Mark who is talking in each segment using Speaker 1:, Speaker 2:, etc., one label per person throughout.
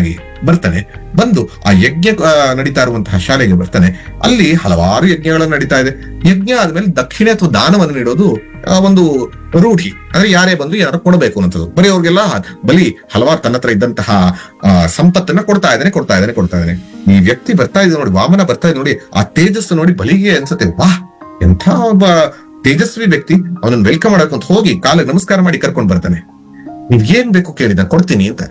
Speaker 1: ಸೇವಕನಾಗಿ ಬರ್ತಾನೆ. ಬಂದು ಆ ಯಜ್ಞ ನಡೀತಾ ಇರುವಂತಹ ಶಾಲೆಗೆ ಬರ್ತಾನೆ. ಅಲ್ಲಿ ಹಲವಾರು ಯಜ್ಞಗಳು ನಡೀತಾ ಇದೆ. ಯಜ್ಞ ಆದ್ಮೇಲೆ ದಕ್ಷಿಣೆ ಅಥವಾ ದಾನವನ್ನು ನೀಡೋದು ಒಂದು ರೂಢಿ. ಅಂದ್ರೆ ಯಾರೇ ಬಂದು ಏನಾದ್ರು ಕೊಡಬೇಕು ಅನ್ನೋದು. ಬರೀ ಅವ್ರಿಗೆಲ್ಲ ಬಲಿ ಹಲವಾರು ತನ್ನ ಹತ್ರ ಇದ್ದಂತಹ ಸಂಪತ್ತನ್ನ ಕೊಡ್ತಾ ಇದ್ದಾನೆ. ಈ ವ್ಯಕ್ತಿ ಬರ್ತಾ ಇದೆ ನೋಡಿ, ವಾಮನ ಬರ್ತಾ ಇದೆ ನೋಡಿ, ಆ ತೇಜಸ್ಸು ನೋಡಿ ಬಲಿಗೆ ಅನ್ಸುತ್ತೆ, ವಾಹ್ ಎಂಥ ಒಬ್ಬ ತೇಜಸ್ವಿ ವ್ಯಕ್ತಿ. ಅವನನ್ನು ವೆಲ್ಕಮ್ ಮಾಡಕ್ಕಂತ ಹೋಗಿ ಕಾಲಿಗೆ ನಮಸ್ಕಾರ ಮಾಡಿ ಕರ್ಕೊಂಡ್ ಬರ್ತಾನೆ. ನೀವ್ ಏನ್ ಬೇಕು ಕೇಳಿದ ಕೊಡ್ತೀನಿ ಅಂತ.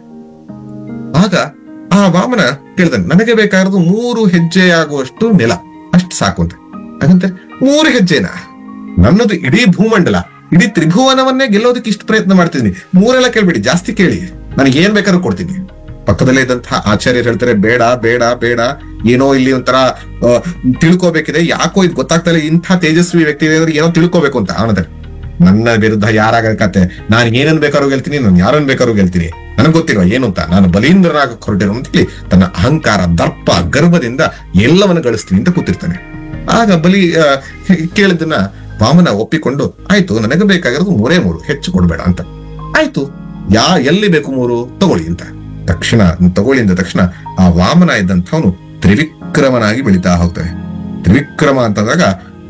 Speaker 1: ಆಗ ಆ ವಾಮನ ಕೇಳಿದಾನೆ, ನನಗೆ ಬೇಕಾಗಿರೋದು 3 ಹೆಜ್ಜೆ ಆಗುವಷ್ಟು ನೆಲ, ಅಷ್ಟು ಸಾಕು ಅಂತ. ಹಾಗಂತೆ 3 ಹೆಜ್ಜೆನ? ನನ್ನದು ಇಡೀ ಭೂಮಂಡಲ, ಇಡೀ ತ್ರಿಭುವನವನ್ನೇ ಗೆಲ್ಲೋದಕ್ಕೆ ಇಷ್ಟು ಪ್ರಯತ್ನ ಮಾಡ್ತಿದ್ದೀನಿ. 3 ಕೇಳ್ಬೇಡಿ, ಜಾಸ್ತಿ ಕೇಳಿ, ನನಗೆ ಏನ್ ಬೇಕಾದ್ರೂ ಕೊಡ್ತೀನಿ. ಪಕ್ಕದಲ್ಲೇ ಇದ್ದಂತಹ ಆಚಾರ್ಯರು ಹೇಳ್ತಾರೆ, ಬೇಡ ಬೇಡ ಬೇಡ, ಏನೋ ಇಲ್ಲಿ ಒಂಥರ ತಿಳ್ಕೋಬೇಕಿದೆ, ಯಾಕೋ ಇದು ಗೊತ್ತಾಗ್ತಾ ಇಲ್ಲ, ಇಂಥ ತೇಜಸ್ವಿ ವ್ಯಕ್ತಿ ಅಂದ್ರೆ ಏನೋ ತಿಳ್ಕೋಬೇಕು ಅಂತ. ಅವನಂದ್ರೆ ನನ್ನ ವಿರುದ್ಧ ಯಾರಾಗತ್ತೆ, ನಾನು ಏನನ್ ಬೇಕಾದ್ರೂ ಗೆಲ್ತೀನಿ, ನಾನು ಯಾರನ್ನ ಬೇಕಾದ್ರೂ ಗೆಲ್ತೀನಿ, ನನಗೆ ಗೊತ್ತಿಲ್ವಾ ಏನು ಅಂತ, ನಾನು ಬಲೀಂದ್ರನಾಗ ಹೊರಟಿರೋ ಅಂತ ಹೇಳಿ ತನ್ನ ಅಹಂಕಾರ, ದರ್ಪ, ಗರ್ವದಿಂದ ಎಲ್ಲವನ್ನು ಗಳಿಸ್ತೀನಿ ಅಂತ ಕೂತಿರ್ತಾನೆ. ಆಗ ಬಲಿ ಕೇಳಿದ್ದನ್ನ ವಾಮನ ಒಪ್ಪಿಕೊಂಡು, ಆಯ್ತು ನನಗೆ ಬೇಕಾಗಿರೋದು 3 ಹೆಚ್ಚು ಕೊಡ್ಬೇಡ ಅಂತ. ಆಯ್ತು, ಎಲ್ಲಿ ಬೇಕು 3 ತಗೊಳ್ಳಿ ಅಂತ. ತಕ್ಷಣ ತಗೊಳ್ಳಿ ಅಂದ ತಕ್ಷಣ ಆ ವಾಮನ ಇದ್ದಂಥವನು ತ್ರಿವಿಕ್ರಮನಾಗಿ ಬೆಳೀತಾ ಹೋಗ್ತಾನೆ. ತ್ರಿವಿಕ್ರಮ ಅಂತಂದಾಗ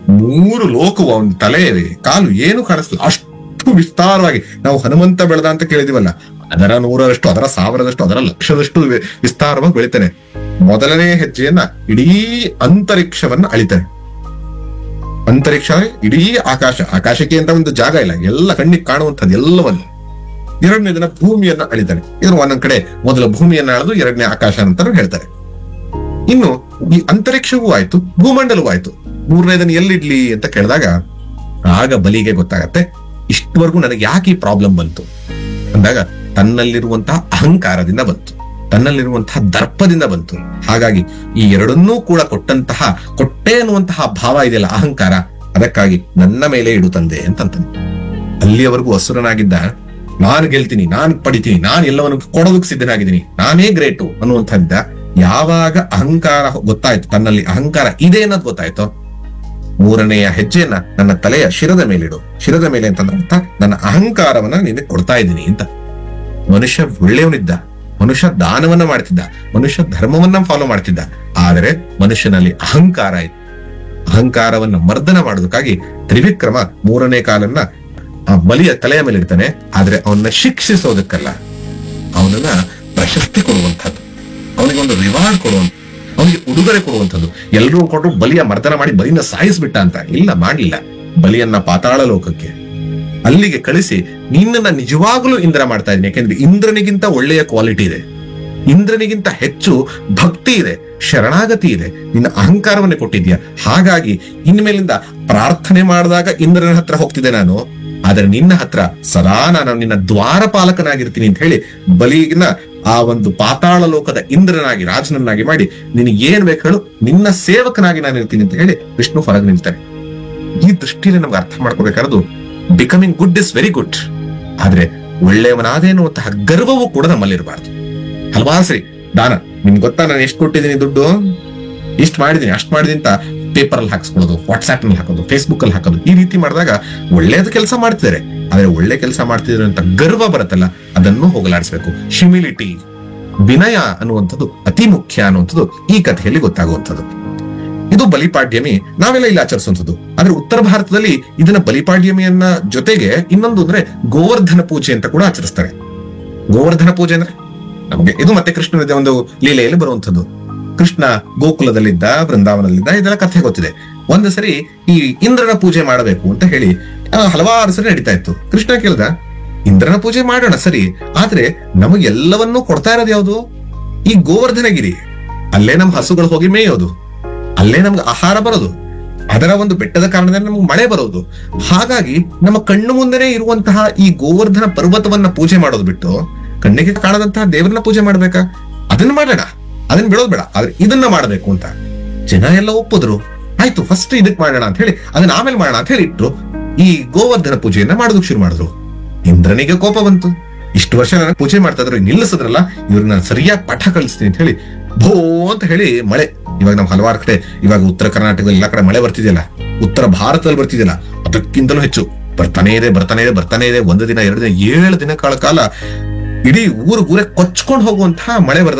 Speaker 1: 3 ಲೋಕವು ಅವನ ತಲೆ, ಕಾಲು ಏನು ಕಾಣಿಸ್ಲಿಲ್ಲ, ಅಷ್ಟು ವಿಸ್ತಾರವಾಗಿ. ನಾವು ಹನುಮಂತ ಬೆಳೆದ ಅಂತ ಕೇಳಿದಿವಲ್ಲ, ಅದರ 100ರಷ್ಟು, ಅದರ 1000ದಷ್ಟು, ಅದರ 1,00,000ದಷ್ಟು ವಿಸ್ತಾರವಾಗಿ ಬೆಳಿತಾನೆ. ಮೊದಲನೇ ಹೆಜ್ಜೆಯನ್ನ ಇಡೀ ಅಂತರಿಕ್ಷವನ್ನ ಅಳಿತಾನೆ. ಅಂತರಿಕ್ಷ ಇಡೀ ಆಕಾಶಕ್ಕೆ ಅಂತ ಒಂದು ಜಾಗ ಇಲ್ಲ, ಎಲ್ಲ ಕಣ್ಣಿಗೆ ಕಾಣುವಂಥದ್ದು ಎಲ್ಲವನ್ನು. 2ನೇ ದಿನ ಭೂಮಿಯನ್ನ ಅಳಿತಾನೆ. ಇದನ್ನು ಒಂದೊಂದ್ ಕಡೆ ಮೊದಲ ಭೂಮಿಯನ್ನ ಅಳೆದು 2ನೇ ಆಕಾಶ ಅಂತ ಹೇಳ್ತಾರೆ. ಇನ್ನು ಈ ಅಂತರಿಕ್ಷವೂ ಆಯ್ತು, ಭೂಮಂಡಲವೂ ಆಯ್ತು, 3ನೇ ದಿನ ಎಲ್ಲಿಡ್ಲಿ ಅಂತ ಕೇಳಿದಾಗ ಆಗ ಬಲಿಗೆ ಗೊತ್ತಾಗತ್ತೆ, ಇಷ್ಟವರೆಗೂ ನನಗೆ ಯಾಕೆ ಈ ಪ್ರಾಬ್ಲಮ್ ಬಂತು ಅಂದಾಗ ತನ್ನಲ್ಲಿರುವಂತಹ ಅಹಂಕಾರದಿಂದ ಬಂತು, ತನ್ನಲ್ಲಿರುವಂತಹ ದರ್ಪದಿಂದ ಬಂತು. ಹಾಗಾಗಿ ಈ ಎರಡನ್ನೂ ಕೂಡ ಕೊಟ್ಟೆ ಅನ್ನುವಂತಹ ಭಾವ ಇದೆಯಲ್ಲ, ಅಹಂಕಾರ, ಅದಕ್ಕಾಗಿ ನನ್ನ ಮೇಲೆ ಇಡು ತಂದೆ ಅಂತಂತಾನೆ. ಅಲ್ಲಿಯವರೆಗೂ ಅಸುರನಾಗಿದ್ದ, ನಾನು ಗೆಲ್ತೀನಿ, ನಾನು ಪಡಿತೀನಿ, ನಾನು ಎಲ್ಲವನ್ನು ಕೊಡೋದಕ್ಕೆ ಸಿದ್ಧನಾಗಿದ್ದೀನಿ, ನಾನೇ ಗ್ರೇಟು ಅನ್ನುವಂಥದ್ದ. ಯಾವಾಗ ಅಹಂಕಾರ ಗೊತ್ತಾಯ್ತು, ತನ್ನಲ್ಲಿ ಅಹಂಕಾರ ಇದೆ ಅನ್ನೋದು ಗೊತ್ತಾಯ್ತೋ, 3ನೆಯ ಹೆಜ್ಜೆಯನ್ನ ನನ್ನ ತಲೆಯ ಶಿರದ ಮೇಲಿಡು. ಶಿರದ ಮೇಲೆ ಅಂತಂದ್ರೆ ಅರ್ಥ, ನನ್ನ ಅಹಂಕಾರವನ್ನ ನಿನಗೆ ಕೊಡ್ತಾ ಇದ್ದೀನಿ ಅಂತ. ಮನುಷ್ಯ ಒಳ್ಳೆಯವನಿದ್ದ, ಮನುಷ್ಯ ದಾನವನ್ನ ಮಾಡ್ತಿದ್ದ, ಮನುಷ್ಯ ಧರ್ಮವನ್ನ ಫಾಲೋ ಮಾಡ್ತಿದ್ದ. ಆದರೆ ಮನುಷ್ಯನಲ್ಲಿ ಅಹಂಕಾರ ಇತ್ತು. ಅಹಂಕಾರವನ್ನ ಮರ್ದನ ಮಾಡೋದಕ್ಕಾಗಿ ತ್ರಿವಿಕ್ರಮ 3ನೇ ಕಾಲನ್ನ ಆ ಬಲಿಯ ತಲೆಯ ಮೇಲೆ ಇಡ್ತಾನೆ. ಆದ್ರೆ ಅವನ್ನ ಶಿಕ್ಷಿಸೋದಕ್ಕಲ್ಲ, ಅವನನ್ನ ಪ್ರಶಸ್ತಿ ಕೊಡುವಂಥದ್ದು, ಅವನಿಗೆ ಒಂದು ರಿವಾರ್ಡ್ ಕೊಡುವಂತ, ಅವನಿಗೆ ಉಡುಗೊರೆ ಕೊಡುವಂಥದ್ದು. ಎಲ್ಲರೂ ಕೊಟ್ಟರು ಬಲಿಯ ಮರ್ದನ ಮಾಡಿ ಬಲಿನ ಸಾಯಿಸ್ಬಿಟ್ಟ ಅಂತ ಇಲ್ಲ, ಮಾಡ್ಲಿಲ್ಲ. ಬಲಿಯನ್ನ ಪಾತಾಳ ಲೋಕಕ್ಕೆ ಅಲ್ಲಿಗೆ ಕಳಿಸಿ, ನಿನ್ನನ್ನ ನಿಜವಾಗ್ಲೂ ಇಂದ್ರ ಮಾಡ್ತಾ ಇದ್ದೀನಿ, ಯಾಕೆಂದ್ರೆ ಇಂದ್ರನಿಗಿಂತ ಒಳ್ಳೆಯ ಕ್ವಾಲಿಟಿ ಇದೆ, ಇಂದ್ರನಿಗಿಂತ ಹೆಚ್ಚು ಭಕ್ತಿ ಇದೆ, ಶರಣಾಗತಿ ಇದೆ, ನಿನ್ನ ಅಹಂಕಾರವನ್ನೇ ಕೊಟ್ಟಿದ್ಯಾ. ಹಾಗಾಗಿ ಇನ್ಮೇಲಿಂದ ಪ್ರಾರ್ಥನೆ ಮಾಡಿದಾಗ ಇಂದ್ರನ ಹತ್ರ ಹೋಗ್ತಿದ್ದೆ ನಾನು, ಆದ್ರೆ ನಿನ್ನ ಹತ್ರ ಸದಾ ನಾನು ನಿನ್ನ ದ್ವಾರಪಾಲಕನಾಗಿರ್ತೀನಿ ಅಂತ ಹೇಳಿ ಬಲಿಗಿನ ಆ ಒಂದು ಪಾತಾಳ ಲೋಕದ ಇಂದ್ರನಾಗಿ, ರಾಜನನ್ನಾಗಿ ಮಾಡಿ, ನಿನಗೆ ಏನ್ ಬೇಕು ಹೇಳು, ನಿನ್ನ ಸೇವಕನಾಗಿ ನಾನು ಇರ್ತೀನಿ ಅಂತ ಹೇಳಿ ವಿಷ್ಣು ಹೊರಗೆ ನಿಲ್ತಾನೆ. ಈ ದೃಷ್ಟಿಯಲ್ಲಿ ನಮ್ಗೆ ಅರ್ಥ ಮಾಡ್ಕೋಬೇಕಾದ್ದು, becoming good is very good, ಆದ್ರೆ ಒಳ್ಳೆಯವನಾದೆ ಎನ್ನುವಂತಹ ಗರ್ವವೂ ಕೂಡ ನಮ್ಮಲ್ಲಿರಬಾರ್ದು. ಹಲವಾರು ಸರಿ ದಾನ, ನಿಮ್ಗೆ ಗೊತ್ತಾ ನಾನು ಎಷ್ಟು ಕೊಟ್ಟಿದ್ದೀನಿ ದುಡ್ಡು, ಇಷ್ಟು ಮಾಡಿದೀನಿ, ಅಷ್ಟು ಮಾಡಿದೀನಿ ಅಂತ ಪೇಪರ್ ಅಲ್ಲಿ ಹಾಕ್ಸ್ಕೊಳ್ಳೋದು, ವಾಟ್ಸ್ಆಪ್ ನಲ್ಲಿ ಹಾಕೋದು, ಫೇಸ್ಬುಕ್ ಅಲ್ಲಿ ಹಾಕೋದು, ಈ ರೀತಿ ಮಾಡಿದಾಗ ಒಳ್ಳೆಯದು ಕೆಲಸ ಮಾಡ್ತಿದ್ದಾರೆ, ಆದ್ರೆ ಒಳ್ಳೆ ಕೆಲಸ ಮಾಡ್ತಿದ್ದಾರೆ ಅಂತ ಗರ್ವ ಬರುತ್ತಲ್ಲ, ಅದನ್ನು ಹೋಗಲಾಡಿಸ್ಬೇಕು. ಹ್ಯುಮಿಲಿಟಿ, ವಿನಯ ಅನ್ನುವಂಥದ್ದು ಅತಿ ಮುಖ್ಯ ಅನ್ನುವಂಥದ್ದು ಈ ಕಥೆಯಲ್ಲಿ ಗೊತ್ತಾಗುವಂಥದ್ದು. ಇದು ಬಲಿಪಾಡ್ಯಮಿ, ನಾವೆಲ್ಲ ಇಲ್ಲಿ ಆಚರಿಸುವಂಥದ್ದು. ಆದ್ರೆ ಉತ್ತರ ಭಾರತದಲ್ಲಿ ಇದನ್ನ ಬಲಿಪಾಡ್ಯಮಿಯನ್ನ ಜೊತೆಗೆ ಇನ್ನೊಂದು ಅಂದ್ರೆ ಗೋವರ್ಧನ ಪೂಜೆ ಅಂತ ಕೂಡ ಆಚರಿಸ್ತಾರೆ. ಗೋವರ್ಧನ ಪೂಜೆ ಅಂದ್ರೆ ನಮಗೆ ಇದು ಮತ್ತೆ ಕೃಷ್ಣನ ಒಂದು ಲೀಲೆಯಲ್ಲಿ ಬರುವಂಥದ್ದು. ಕೃಷ್ಣ ಗೋಕುಲದಲ್ಲಿದ್ದ, ಬೃಂದಾವನದಲ್ಲಿದ್ದ, ಇದೆಲ್ಲ ಕಥೆ ಗೊತ್ತಿದೆ. ಒಂದು ಸರಿ ಈ ಇಂದ್ರನ ಪೂಜೆ ಮಾಡಬೇಕು ಅಂತ ಹೇಳಿ ಹಲವಾರು ಸರಿ ನಡೀತಾ ಇತ್ತು. ಕೃಷ್ಣ ಕೇಳ್ದ, ಇಂದ್ರನ ಪೂಜೆ ಮಾಡೋಣ ಸರಿ, ಆದ್ರೆ ನಮಗೆಲ್ಲವನ್ನೂ ಕೊಡ್ತಾ ಇರೋದು ಯಾವುದು? ಈ ಗೋವರ್ಧನಗಿರಿ. ಅಲ್ಲೇ ನಮ್ ಹಸುಗಳು ಹೋಗಿ ಮೇಯೋದು, ಅಲ್ಲೇ ನಮ್ಗೆ ಆಹಾರ ಬರೋದು, ಅದರ ಒಂದು ಬೆಟ್ಟದ ಕಾರಣದಿಂದ ನಮ್ಗೆ ಮಳೆ ಬರೋದು. ಹಾಗಾಗಿ ನಮ್ಮ ಕಣ್ಣು ಮುಂದೆನೆ ಇರುವಂತಹ ಈ ಗೋವರ್ಧನ ಪರ್ವತವನ್ನ ಪೂಜೆ ಮಾಡೋದು ಬಿಟ್ಟು ಕಣ್ಣಿಗೆ ಕಾಣದಂತಹ ದೇವರನ್ನ ಪೂಜೆ ಮಾಡ್ಬೇಕಾ? ಅದನ್ನ ಮಾಡೋಣ, ಅದನ್ನ ಬಿಡೋದು ಬೇಡ, ಆದ್ರೆ ಇದನ್ನ ಮಾಡಬೇಕು ಅಂತ ಜನ ಎಲ್ಲ ಒಪ್ಪಿದ್ರು. ಆಯ್ತು, ಫಸ್ಟ್ ಇದಕ್ ಮಾಡೋಣ ಅಂತ ಹೇಳಿ ಅದನ್ನ ಆಮೇಲೆ ಮಾಡೋಣ ಅಂತ ಹೇಳಿ ಇಟ್ರು. ಈ ಗೋವರ್ಧನ ಪೂಜೆಯನ್ನ ಮಾಡೋದಕ್ಕೆ ಶುರು ಮಾಡಿದ್ರು. ಇಂದ್ರನಿಗೆ ಕೋಪ ಬಂತು, ಇಷ್ಟು ವರ್ಷ ನನಗೆ ಪೂಜೆ ಮಾಡ್ತಾ ಇದ್ರು, ನಿಲ್ಲಿಸಿದ್ರಲ್ಲ, ಇವ್ರಿಗೆ ನಾನು ಸರಿಯಾಗಿ ಪಾಠ ಕಲಿಸ್ತೀನಿ ಅಂತ ಹೇಳಿ ಭೋ ಅಂತ ಹೇಳಿ ಮಳೆ. ಇವಾಗ ನಾವು ಹಲವಾರು ಕಡೆ, ಇವಾಗ ಉತ್ತರ ಕರ್ನಾಟಕದಲ್ಲಿ ಎಲ್ಲ ಕಡೆ ಮಳೆ ಬರ್ತಿದೆಯಲ್ಲ, ಉತ್ತರ ಭಾರತದಲ್ಲಿ ಬರ್ತಿದೆಯಲ್ಲ, ಅದಕ್ಕಿಂತಲೂ ಹೆಚ್ಚು ಬರ್ತಾನೆ ಇದೆ. 1 ದಿನ 2 ದಿನ 7 ದಿನಗಳ ಕಾಲ ಇಡೀ ಊರೇ ಕೊಚ್ಕೊಂಡು ಹೋಗುವಂತಹ ಮಳೆ ಬರ್ತದೆ.